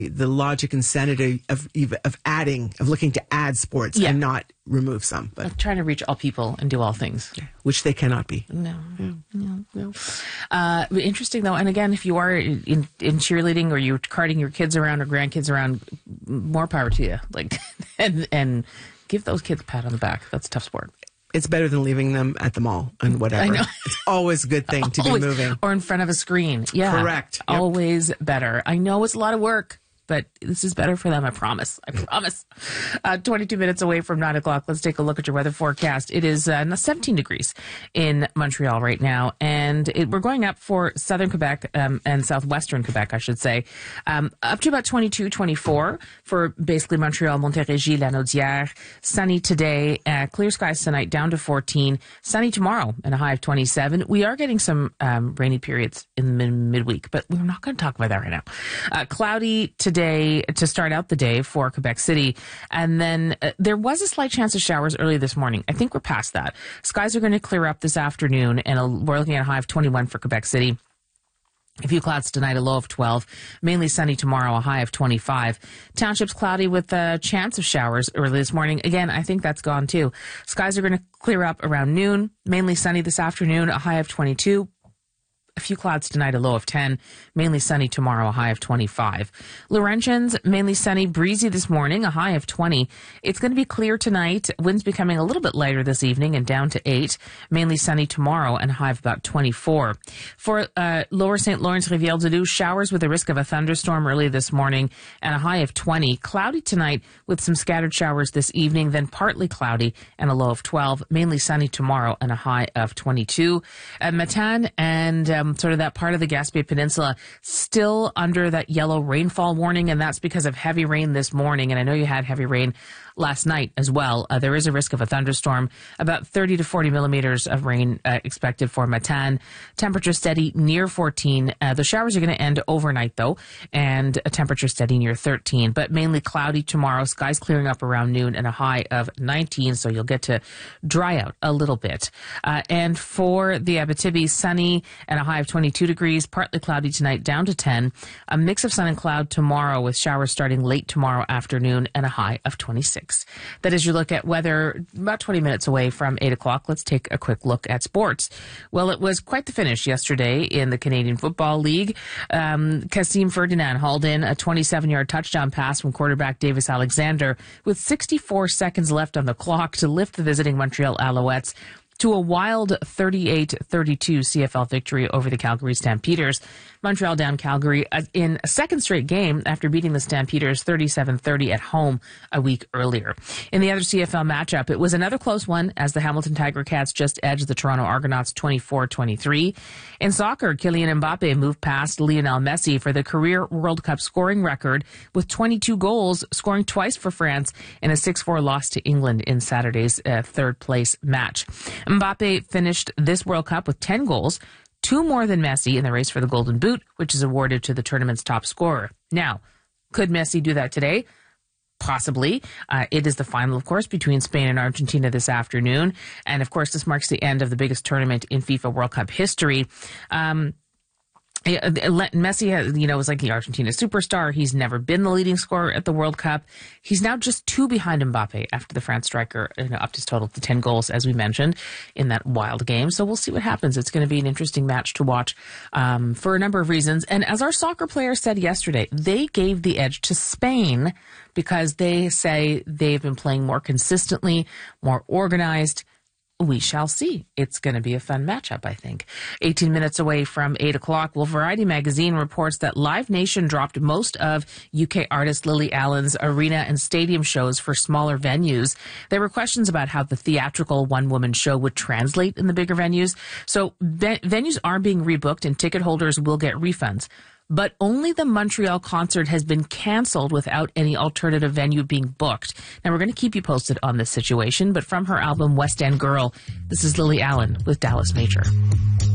the logic and sanity of looking to add sports and not remove some. But trying to reach all people and do all things. Which they cannot be. No. Interesting, though. And again, if you are in cheerleading or you're carting your kids around or grandkids around, more power to you. And give those kids a pat on the back. That's a tough sport. It's better than leaving them at the mall and whatever. I know. It's always a good thing to be moving. Or in front of a screen. Yeah. Correct. Yep. Always better. I know it's a lot of work, but this is better for them. I promise. 22 minutes away from 9 o'clock. Let's take a look at your weather forecast. It is 17 degrees in Montreal right now, and we're going up for southern Quebec and southwestern Quebec, I should say, up to about 22, 24 for basically Montreal, Montérégie, Lanaudière. Sunny today, clear skies tonight, down to 14. Sunny tomorrow, and a high of 27. We are getting some rainy periods in the midweek, but we're not going to talk about that right now. Cloudy today to start out the day for Quebec City. And then there was a slight chance of showers early this morning. I think we're past that. Skies are going to clear up this afternoon, and we're looking at a high of 21 for Quebec City. A few clouds tonight, a low of 12. Mainly sunny tomorrow, a high of 25. Townships cloudy with a chance of showers early this morning. Again, I think that's gone too. Skies are going to clear up around noon. Mainly sunny this afternoon, a high of 22. A few clouds tonight, a low of 10. Mainly sunny tomorrow, a high of 25. Laurentians, mainly sunny, breezy this morning, a high of 20. It's going to be clear tonight. Winds becoming a little bit lighter this evening and down to 8. Mainly sunny tomorrow and a high of about 24. For Lower St. Lawrence, Rivière-du-Loup, showers with a risk of a thunderstorm early this morning and a high of 20. Cloudy tonight with some scattered showers this evening, then partly cloudy and a low of 12. Mainly sunny tomorrow and a high of 22. Matane and sort of that part of the Gaspé Peninsula still under that yellow rainfall warning, and that's because of heavy rain this morning. And I know you had heavy rain last night as well. There is a risk of a thunderstorm, about 30 to 40 millimeters of rain expected for Matane. Temperature steady near 14. The showers are going to end overnight though, and a temperature steady near 13, but mainly cloudy tomorrow. Skies clearing up around noon and a high of 19, so you'll get to dry out a little bit. And for the Abitibi, sunny and a high of 22 degrees, partly cloudy tonight, down to 10. A mix of sun and cloud tomorrow with showers starting late tomorrow afternoon and a high of 26. That is your look at weather, about 20 minutes away from 8 o'clock. Let's take a quick look at sports. Well, it was quite the finish yesterday in the Canadian Football League. Kasim Ferdinand hauled in a 27-yard touchdown pass from quarterback Davis Alexander with 64 seconds left on the clock to lift the visiting Montreal Alouettes to a wild 38-32 CFL victory over the Calgary Stampeders. Montreal down Calgary in a second straight game after beating the Stampeders 37-30 at home a week earlier. In the other CFL matchup, it was another close one as the Hamilton Tiger Cats just edged the Toronto Argonauts 24-23. In soccer, Kylian Mbappe moved past Lionel Messi for the career World Cup scoring record with 22 goals, scoring twice for France in a 6-4 loss to England in Saturday's third place match. Mbappe finished this World Cup with 10 goals, 2 more than Messi in the race for the Golden Boot, which is awarded to the tournament's top scorer. Now, could Messi do that today? Possibly. It is the final, of course, between Spain and Argentina this afternoon. And, of course, this marks the end of the biggest tournament in FIFA World Cup history. Messi, is like the Argentina superstar. He's never been the leading scorer at the World Cup. He's now just 2 behind Mbappe after the France striker upped his total to 10 goals, as we mentioned, in that wild game. So we'll see what happens. It's going to be an interesting match to watch for a number of reasons. And as our soccer player said yesterday, they gave the edge to Spain because they say they've been playing more consistently, more organized. We shall see. It's going to be a fun matchup, I think. 18 minutes away from 8 o'clock. Well, Variety magazine reports that Live Nation dropped most of UK artist Lily Allen's arena and stadium shows for smaller venues. There were questions about how the theatrical one-woman show would translate in the bigger venues. So venues are being rebooked and ticket holders will get refunds. But only the Montreal concert has been canceled without any alternative venue being booked. Now, we're going to keep you posted on this situation, but from her album West End Girl, this is Lily Allen with Dallas Major.